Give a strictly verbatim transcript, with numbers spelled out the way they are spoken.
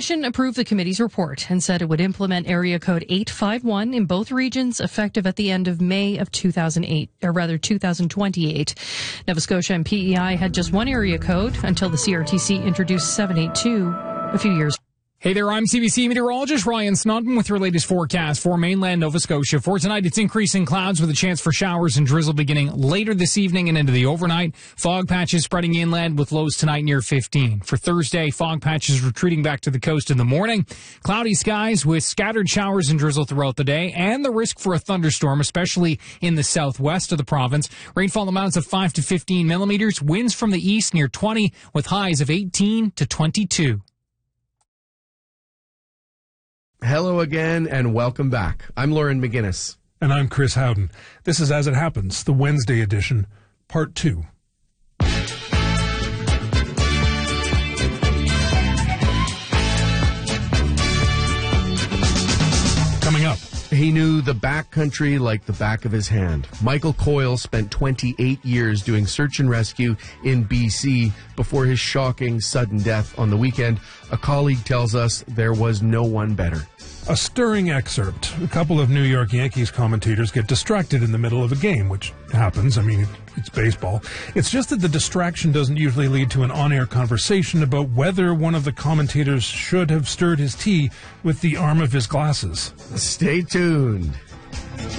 Commission approved the committee's report and said it would implement Area Code eight five one in both regions effective at the end of May of two thousand eight, or rather two thousand twenty-eight. Nova Scotia and P E I had just one area code until the C R T C introduced seven eighty-two a few years ago. Hey there, I'm C B C meteorologist Ryan Snodden with your latest forecast for mainland Nova Scotia. For tonight, it's increasing clouds with a chance for showers and drizzle beginning later this evening and into the overnight. Fog patches spreading inland with lows tonight near fifteen. For Thursday, fog patches retreating back to the coast in the morning. Cloudy skies with scattered showers and drizzle throughout the day and the risk for a thunderstorm, especially in the southwest of the province. Rainfall amounts of five to fifteen millimeters. Winds from the east near twenty with highs of eighteen to twenty-two. Hello again and welcome back. I'm Lauren McGinnis. And I'm Chris Howden. This is As It Happens, the Wednesday edition, part two. Coming up. He knew the backcountry like the back of his hand. Michael Coyle spent twenty-eight years doing search and rescue in B C before his shocking sudden death on the weekend. A colleague tells us there was no one better. A stirring excerpt. A couple of New York Yankees commentators get distracted in the middle of a game, which happens. I mean, it's baseball. It's just that the distraction doesn't usually lead to an on-air conversation about whether one of the commentators should have stirred his tea with the arm of his glasses. Stay tuned.